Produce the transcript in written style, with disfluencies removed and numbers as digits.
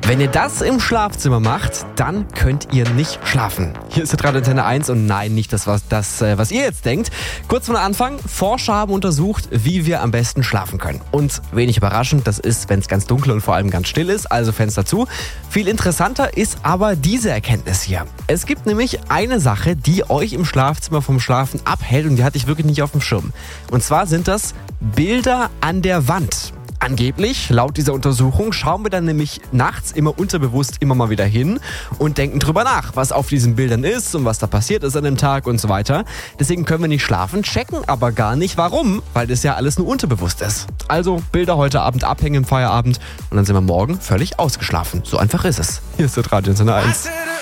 Wenn ihr das im Schlafzimmer macht, dann könnt ihr nicht schlafen. Hier ist Radio Antenne 1 und nein, nicht das, was ihr jetzt denkt. Kurz vor Anfang, Forscher haben untersucht, wie wir am besten schlafen können. Und wenig überraschend, das ist, wenn es ganz dunkel und vor allem ganz still ist, also Fenster zu. Viel interessanter ist aber diese Erkenntnis hier. Es gibt nämlich eine Sache, die euch im Schlafzimmer vom Schlafen abhält und die hatte ich wirklich nicht auf dem Schirm. Und zwar sind das Bilder an der Wand. Angeblich, laut dieser Untersuchung, schauen wir dann nämlich nachts immer unterbewusst immer mal wieder hin und denken drüber nach, was auf diesen Bildern ist und was da passiert ist an dem Tag und so weiter. Deswegen können wir nicht schlafen, checken aber gar nicht, warum, weil das ja alles nur unterbewusst ist. Also Bilder heute Abend abhängen im Feierabend und dann sind wir morgen völlig ausgeschlafen. So einfach ist es. Hier ist das Radio Antenne 1.